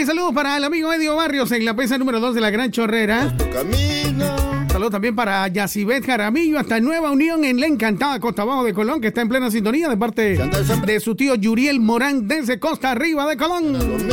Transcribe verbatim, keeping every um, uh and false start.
Eh, saludos para el amigo Edio Barrios en la pesa número dos de la Gran Chorrera. Saludos también para Yacibet Jaramillo hasta Nueva Unión en la encantada Costa Abajo de Colón, que está en plena sintonía de parte de su tío Yuriel Morán desde Costa Arriba de Colón.